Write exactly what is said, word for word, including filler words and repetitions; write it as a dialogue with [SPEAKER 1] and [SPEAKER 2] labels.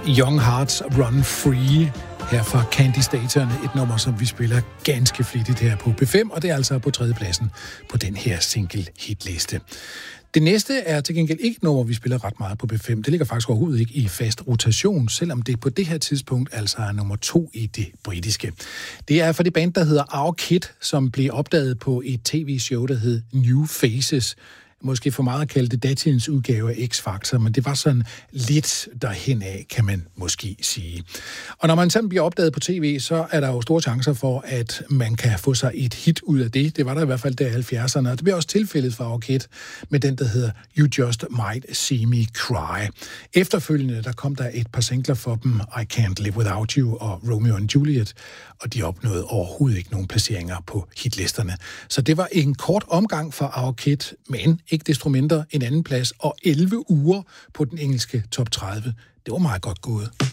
[SPEAKER 1] Young Hearts Run Free her fra Candy Staton, et nummer, som vi spiller ganske flittigt her på B fem, og det er altså på tredjepladsen på den her single hitliste. Det næste er til gengæld ikke et nummer, vi spiller ret meget på B fem. Det ligger faktisk overhovedet ikke i fast rotation, selvom det på det her tidspunkt altså er nummer to i det britiske. Det er for det band, der hedder Our Kid, som blev opdaget på et tv-show, der hed New Faces. Måske for meget at kalde det datidens udgave af X-Factor, men det var sådan lidt derhen af, kan man måske sige. Og når man sådan bliver opdaget på tv, så er der jo store chancer for, at man kan få sig et hit ud af det. Det var der i hvert fald der i halvfjerdserne, og det bliver også tilfældet for Our Kid med den, der hedder You Just Might See Me Cry. Efterfølgende, der kom der et par singler for dem, I Can't Live Without You og Romeo and Juliet, og de opnåede overhovedet ikke nogen placeringer på hitlisterne. Så det var en kort omgang for Our Kid, men ikke desto mindre en anden plads og elleve uger på den engelske top tredive. Det var meget godt gået.